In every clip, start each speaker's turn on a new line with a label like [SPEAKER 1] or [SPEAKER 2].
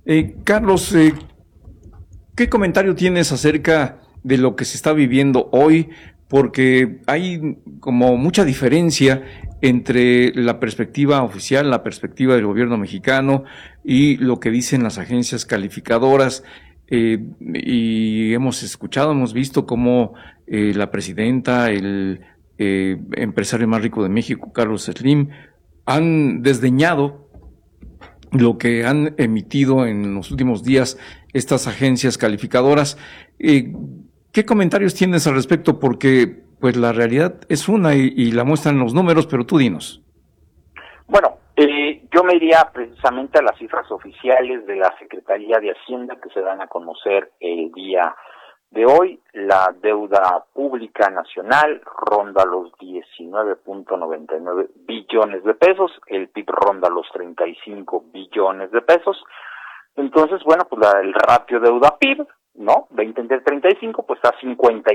[SPEAKER 1] Carlos, ¿qué comentario tienes acerca de lo que se está viviendo hoy? Porque hay como mucha diferencia entre la perspectiva oficial, la perspectiva del gobierno mexicano y lo que dicen las agencias calificadoras. Y hemos escuchado, hemos visto cómo la presidenta, el empresario más rico de México, Carlos Slim, han desdeñado lo que han emitido en los últimos días estas agencias calificadoras. ¿Qué comentarios tienes al respecto? Porque pues la realidad es una y la muestran los números, pero tú dinos.
[SPEAKER 2] Bueno, yo me iría precisamente a las cifras oficiales de la Secretaría de Hacienda que se dan a conocer el día de hoy. La deuda pública nacional ronda los 19.99 billones de pesos, el PIB ronda los 35 billones de pesos. Entonces, bueno, pues el ratio deuda-PIB, ¿no? 20 entre 35, pues está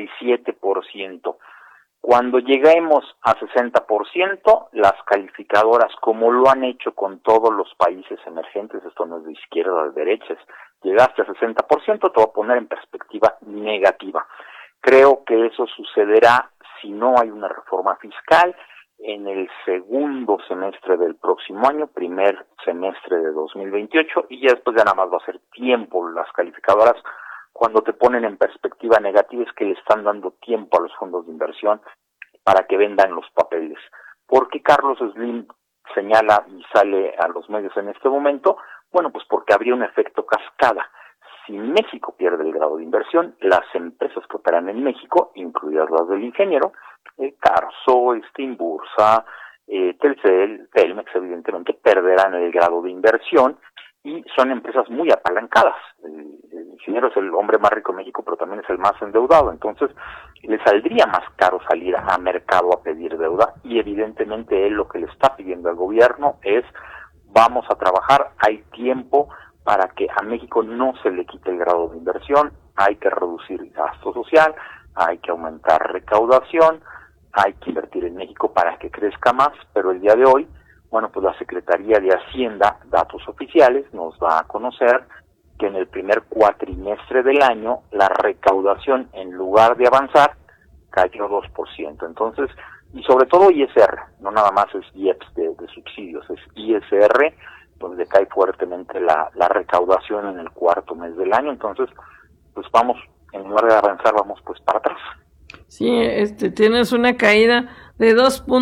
[SPEAKER 2] 57%. Cuando lleguemos a 60%, las calificadoras, como lo han hecho con todos los países emergentes, esto no es de izquierda o de derecha, llegaste a 60%, te voy a poner en perspectiva negativa. Creo que eso sucederá si no hay una reforma fiscal en el segundo semestre del próximo año, primer semestre de 2028, y ya después ya nada más va a ser tiempo. Las calificadoras, cuando te ponen en perspectiva negativa, es que le están dando tiempo a los fondos de inversión para que vendan los papeles. ¿Por qué Carlos Slim señala y sale a los medios en este momento? Bueno, pues porque habría un efecto cascada. Si México pierde el grado de inversión, las empresas que operan en México, incluidas las del ingeniero, Carso, Inbursa, Telcel, Telmex, evidentemente perderán el grado de inversión y son empresas muy apalancadas. El ingeniero es el hombre más rico de México, pero también es el más endeudado. Entonces, le saldría más caro salir a mercado a pedir deuda y evidentemente él lo que le está pidiendo al gobierno es: vamos a trabajar, hay tiempo para que a México no se le quite el grado de inversión, hay que reducir el gasto social, hay que aumentar recaudación, hay que invertir en México para que crezca más. Pero el día de hoy, bueno, pues la Secretaría de Hacienda, datos oficiales, nos da a conocer que en el primer cuatrimestre del año la recaudación, en lugar de avanzar, cayó 2%. Entonces, y sobre todo ISR, no nada más es IEPS de subsidios, es ISR, donde cae fuertemente la recaudación en el cuarto mes del año. Entonces, pues vamos, en lugar de avanzar, vamos pues para atrás.
[SPEAKER 3] Sí, tienes una caída de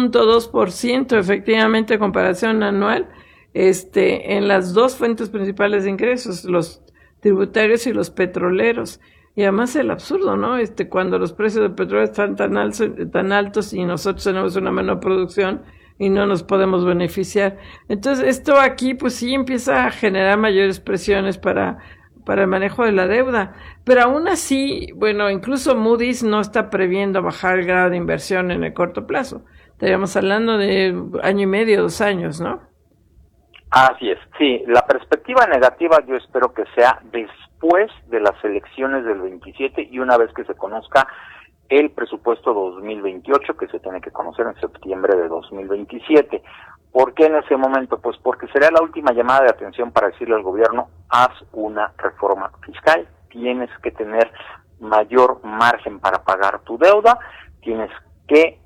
[SPEAKER 3] 2.2% efectivamente en comparación anual, en las dos fuentes principales de ingresos, los tributarios y los petroleros. Y además el absurdo, ¿no? Cuando los precios del petróleo están tan altos y nosotros tenemos una menor producción y no nos podemos beneficiar. Entonces, esto aquí pues sí empieza a generar mayores presiones para el manejo de la deuda. Pero aún así, bueno, incluso Moody's no está previendo bajar el grado de inversión en el corto plazo. Estaríamos hablando de año y medio, 2 años, ¿no?
[SPEAKER 2] Así es, sí. La perspectiva negativa yo espero que sea después de las elecciones del 27 y una vez que se conozca el presupuesto 2028, que se tiene que conocer en septiembre de 2027. ¿Por qué en ese momento? Pues porque sería la última llamada de atención para decirle al gobierno: haz una reforma fiscal, tienes que tener mayor margen para pagar tu deuda, tienes que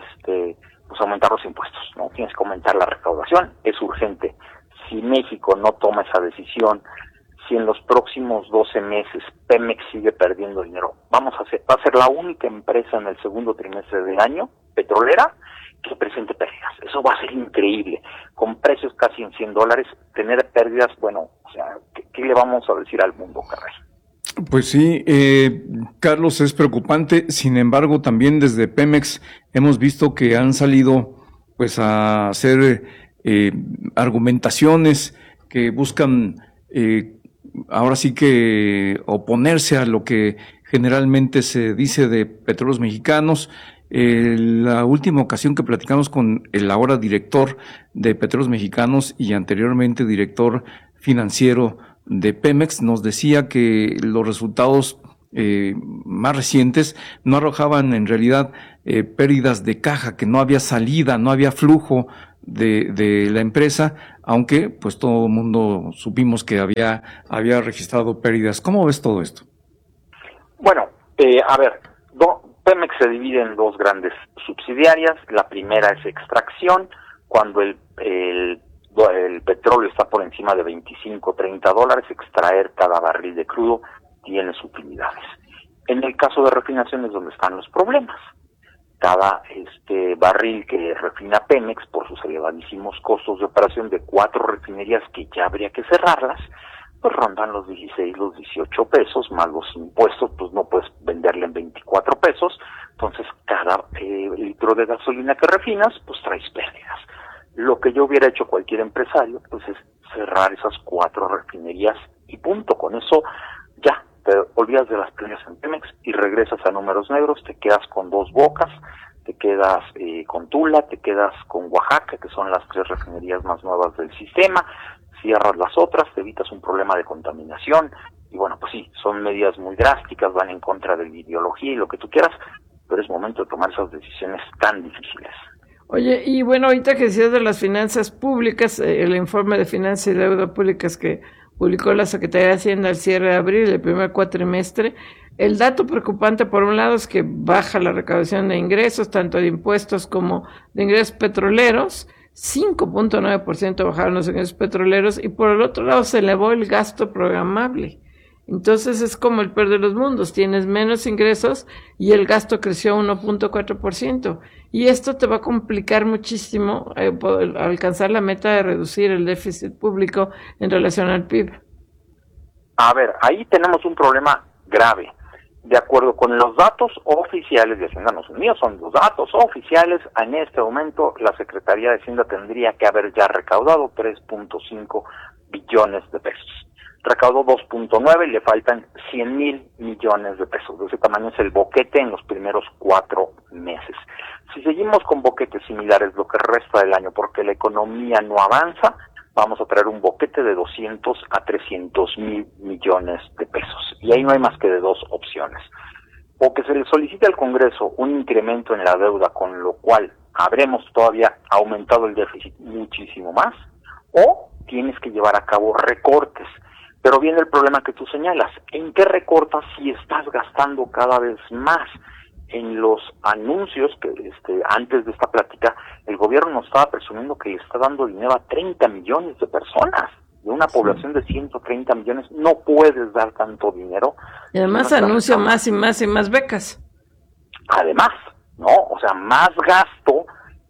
[SPEAKER 2] pues aumentar los impuestos, ¿no? Tienes que aumentar la recaudación, es urgente. Si México no toma esa decisión, si en los próximos 12 meses Pemex sigue perdiendo dinero, va a ser la única empresa en el segundo trimestre del año, petrolera, que presente pérdidas. Eso va a ser increíble. Con precios casi en $100, tener pérdidas, bueno, o sea, ¿qué le vamos a decir al mundo, caray?
[SPEAKER 1] Pues sí, Carlos, es preocupante. Sin embargo, también desde Pemex hemos visto que han salido pues a hacer argumentaciones que buscan ahora sí que oponerse a lo que generalmente se dice de Petróleos Mexicanos. La última ocasión que platicamos con el ahora director de Petróleos Mexicanos y anteriormente director financiero de Pemex, nos decía que los resultados más recientes no arrojaban en realidad pérdidas de caja, que no había salida, no había flujo de la empresa, aunque pues todo el mundo supimos que había registrado pérdidas. ¿Cómo ves todo esto?
[SPEAKER 2] Bueno, a ver, Pemex se divide en dos grandes subsidiarias. La primera es extracción, cuando el petróleo está por encima de $25-30, extraer cada barril de crudo tiene sus utilidades. En el caso de refinación es donde están los problemas. Cada barril que refina Pemex, por sus elevadísimos costos de operación de 4 refinerías que ya habría que cerrarlas, pues rondan los 16, los 18 pesos, más los impuestos, pues no puedes venderle en 24 pesos, entonces cada litro de gasolina que refinas, pues traes pérdidas. Lo que yo hubiera hecho cualquier empresario, pues es cerrar esas 4 refinerías y punto. Con eso ya te olvidas de las pérdidas en Pemex y regresas a números negros, te quedas con 2 Bocas, te quedas con Tula, te quedas con Oaxaca, que son las 3 refinerías más nuevas del sistema, cierras las otras, te evitas un problema de contaminación, y bueno, pues sí, son medidas muy drásticas, van en contra de la ideología y lo que tú quieras, pero es momento de tomar esas decisiones tan difíciles.
[SPEAKER 3] Oye, y bueno, ahorita que decías de las finanzas públicas, el informe de finanzas y deuda públicas que publicó la Secretaría de Hacienda al cierre de abril, el primer cuatrimestre, el dato preocupante por un lado es que baja la recaudación de ingresos, tanto de impuestos como de ingresos petroleros, 5.9% bajaron los ingresos petroleros, y por el otro lado se elevó el gasto programable. Entonces es como el peor de los mundos, tienes menos ingresos y el gasto creció 1.4%. Y esto te va a complicar muchísimo poder alcanzar la meta de reducir el déficit público en relación al PIB.
[SPEAKER 2] A ver, ahí tenemos un problema grave. De acuerdo con los datos oficiales de Hacienda, no son míos, son los datos oficiales, en este momento la Secretaría de Hacienda tendría que haber ya recaudado 3.5 billones de pesos. Recaudó 2.9 y le faltan 100,000 millones de pesos. De ese tamaño es el boquete en los primeros 4 meses. Si seguimos con boquetes similares lo que resta del año, porque la economía no avanza, vamos a traer un boquete de 200 a 300,000 millones de pesos. Y ahí no hay más que de 2 opciones. O que se le solicite al Congreso un incremento en la deuda, con lo cual habremos todavía aumentado el déficit muchísimo más, o tienes que llevar a cabo recortes. Pero viene el problema que tú señalas. ¿En qué recortas si estás gastando cada vez más? En los anuncios que antes de esta plática, el gobierno nos estaba presumiendo que le está dando dinero a 30 millones de personas, de una población de 130 millones. No puedes dar tanto dinero.
[SPEAKER 3] Y además anuncia más y más y más becas.
[SPEAKER 2] Además, ¿no? O sea, más gasto.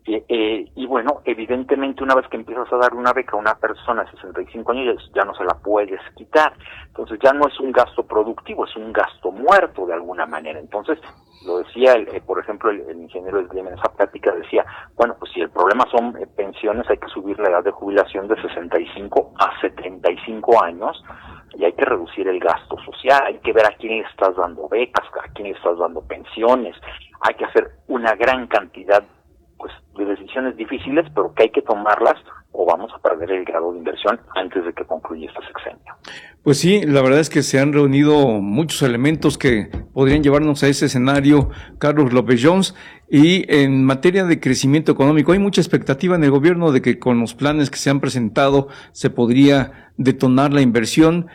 [SPEAKER 2] Y bueno, evidentemente una vez que empiezas a dar una beca a una persona de 65 años, ya no se la puedes quitar. Entonces ya no es un gasto productivo, es un gasto muerto de alguna manera. Entonces, lo decía, por ejemplo, el ingeniero Slim en esa plática decía, bueno, pues si el problema son pensiones, hay que subir la edad de jubilación de 65 a 75 años y hay que reducir el gasto social, hay que ver a quién le estás dando becas, a quién le estás dando pensiones, hay que hacer una gran cantidad de decisiones difíciles, pero que hay que tomarlas o vamos a perder el grado de inversión antes de que concluya este sexenio.
[SPEAKER 1] Pues sí, la verdad es que se han reunido muchos elementos que podrían llevarnos a ese escenario, Carlos López Jones, y en materia de crecimiento económico hay mucha expectativa en el gobierno de que con los planes que se han presentado se podría detonar la inversión.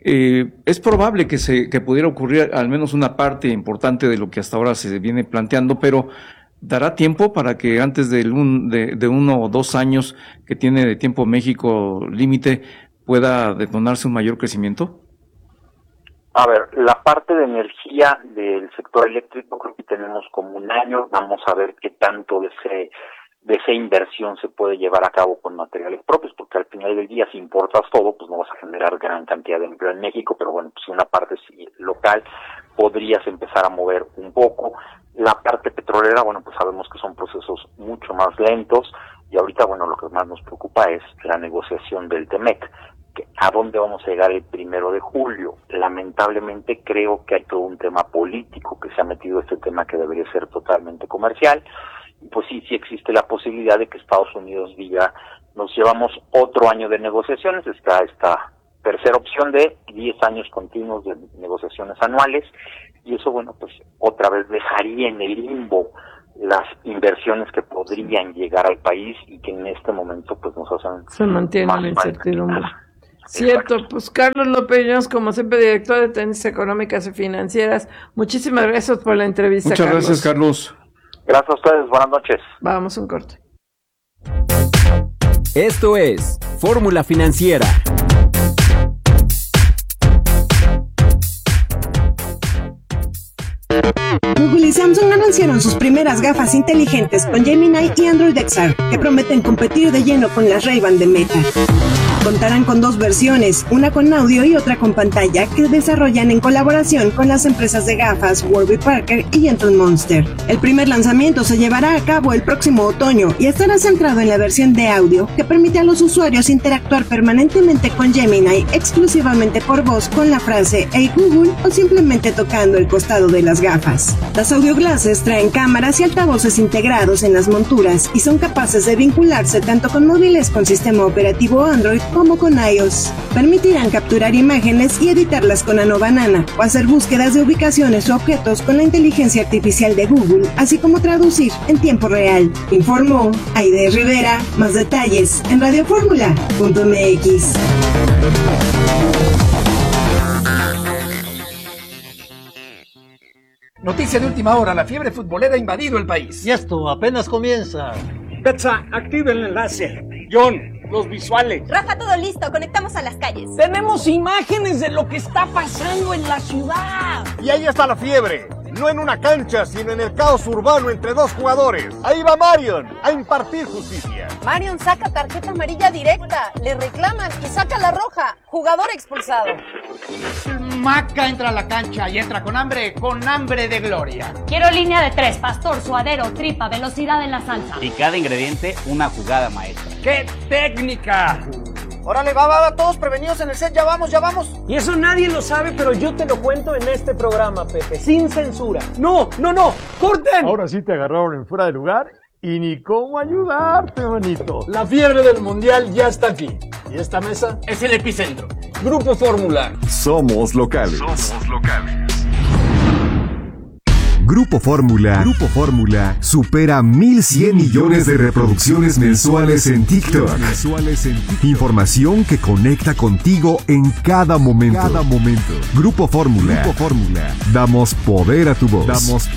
[SPEAKER 1] Es probable que pudiera ocurrir al menos una parte importante de lo que hasta ahora se viene planteando, pero ¿dará tiempo para que antes de 1 o 2 años que tiene de tiempo México límite pueda detonarse un mayor crecimiento?
[SPEAKER 2] A ver, la parte de energía del sector eléctrico creo que tenemos como 1 año. Vamos a ver qué tanto de esa inversión se puede llevar a cabo con materiales propios, porque al final del día si importas todo, pues no vas a generar gran cantidad de empleo en México, pero bueno, pues si una parte local podrías empezar a mover un poco. La parte petrolera, bueno, pues sabemos que son procesos mucho más lentos y ahorita, bueno, lo que más nos preocupa es la negociación del TEMEC. ¿A dónde vamos a llegar el 1 de julio? Lamentablemente creo que hay todo un tema político que se ha metido este tema que debería ser totalmente comercial. Y pues sí existe la posibilidad de que Estados Unidos diga, nos llevamos otro año de negociaciones, está esta tercera opción de 10 años continuos de negociaciones anuales, y eso, bueno, pues otra vez dejaría en el limbo las inversiones que podrían llegar al país y que en este momento pues nos hacen...
[SPEAKER 3] Se mantiene la incertidumbre. Cierto, pues Carlos López Jones, como siempre, director de Tendencias Económicas y Financieras, muchísimas gracias por la entrevista.
[SPEAKER 1] Muchas gracias, Carlos.
[SPEAKER 2] Gracias a ustedes, buenas noches.
[SPEAKER 3] Vamos a un corte.
[SPEAKER 4] Esto es Fórmula Financiera.
[SPEAKER 5] Google y Samsung anunciaron sus primeras gafas inteligentes con Gemini y Android XR, que prometen competir de lleno con las Ray-Ban de Meta. Contarán con 2 versiones, una con audio y otra con pantalla, que desarrollan en colaboración con las empresas de gafas Warby Parker y Gentle Monster. El primer lanzamiento se llevará a cabo el próximo otoño y estará centrado en la versión de audio, que permite a los usuarios interactuar permanentemente con Gemini exclusivamente por voz con la frase "Hey Google" o simplemente tocando el costado de las gafas. Las audio glasses traen cámaras y altavoces integrados en las monturas y son capaces de vincularse tanto con móviles con sistema operativo Android como con iOS. Permitirán capturar imágenes y editarlas con Nano Banana o hacer búsquedas de ubicaciones o objetos con la inteligencia artificial de Google, así como traducir en tiempo real. Informó Aide Rivera. Más detalles en radioformula.mx.
[SPEAKER 6] Noticia de última hora, la fiebre futbolera ha invadido el país.
[SPEAKER 7] Y esto apenas comienza.
[SPEAKER 8] Betsa, activa el enlace. John, los visuales.
[SPEAKER 9] Rafa, todo listo, conectamos a las calles.
[SPEAKER 8] Tenemos imágenes de lo que está pasando en la ciudad.
[SPEAKER 10] Y ahí está la fiebre. No en una cancha, sino en el caos urbano entre 2 jugadores. Ahí va Marion a impartir justicia.
[SPEAKER 9] Marion saca tarjeta amarilla directa, le reclaman y saca la roja. Jugador expulsado.
[SPEAKER 6] Maca entra a la cancha y entra con hambre de gloria.
[SPEAKER 11] Quiero línea de 3, pastor, suadero, tripa, velocidad en la salsa.
[SPEAKER 12] Y cada ingrediente una jugada maestra.
[SPEAKER 8] ¡Qué técnica!
[SPEAKER 6] Órale, va, todos prevenidos en el set, ya vamos.
[SPEAKER 8] Y eso nadie lo sabe, pero yo te lo cuento en este programa, Pepe, sin censura. ¡No! ¡Corten!
[SPEAKER 10] Ahora sí te agarraron en fuera de lugar y ni cómo ayudarte, manito.
[SPEAKER 8] La fiebre del mundial ya está aquí. Y esta mesa es el epicentro. Grupo Fórmula.
[SPEAKER 13] Somos locales. Grupo Fórmula supera 1,100 millones de reproducciones mensuales en TikTok. Información que conecta contigo en cada momento. Grupo Fórmula. Damos poder a tu voz.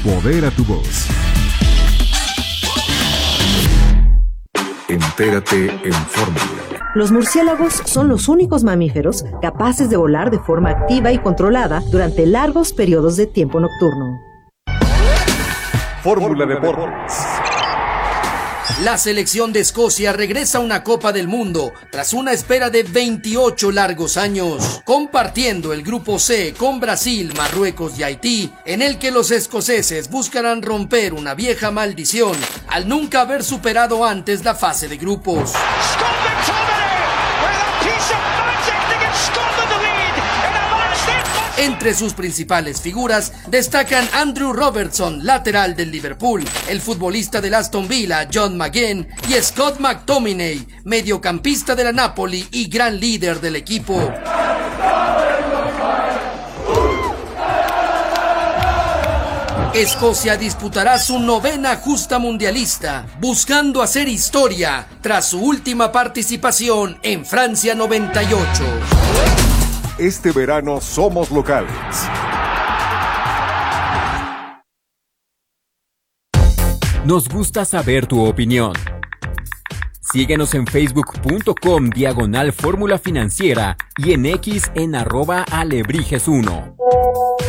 [SPEAKER 13] Entérate en Fórmula.
[SPEAKER 14] Los murciélagos son los únicos mamíferos capaces de volar de forma activa y controlada durante largos periodos de tiempo nocturno.
[SPEAKER 13] Fórmula Deportes.
[SPEAKER 15] La selección de Escocia regresa a una Copa del Mundo tras una espera de 28 largos años, compartiendo el grupo C con Brasil, Marruecos y Haití, en el que los escoceses buscarán romper una vieja maldición al nunca haber superado antes la fase de grupos. Entre sus principales figuras destacan Andrew Robertson, lateral del Liverpool, el futbolista del Aston Villa, John McGinn, y Scott McTominay, mediocampista de la Napoli y gran líder del equipo. Escocia disputará su 9ª justa mundialista, buscando hacer historia tras su última participación en Francia 98.
[SPEAKER 13] Este verano somos locales.
[SPEAKER 4] Nos gusta saber tu opinión. Síguenos en facebook.com/Fórmula Financiera y en X en @Alebrijes1.